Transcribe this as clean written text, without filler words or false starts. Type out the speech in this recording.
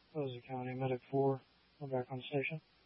Wellesley County Medic 4. We're back on station.